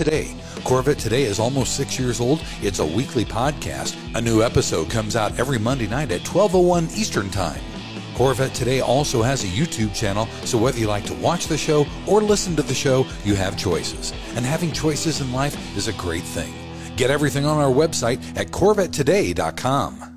Today. Corvette Today is almost 6 years old. It's a weekly podcast. A new episode comes out every Monday night at 12:01 Eastern Time. Corvette Today also has a YouTube channel, so whether you like to watch the show or listen to the show, you have choices. And having choices in life is a great thing. Get everything on our website at CorvetteToday.com.